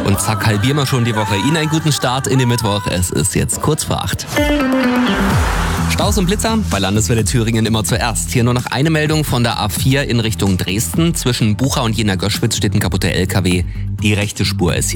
Und zack, halbieren wir schon die Woche. Ihnen einen guten Start in den Mittwoch. Es ist jetzt kurz vor 8. Staus und Blitzer bei Landeswelle Thüringen immer zuerst. Hier nur noch eine Meldung von der A4 in Richtung Dresden. Zwischen Bucha und Jena-Göschwitz steht ein kaputter LKW. Die rechte Spur ist hier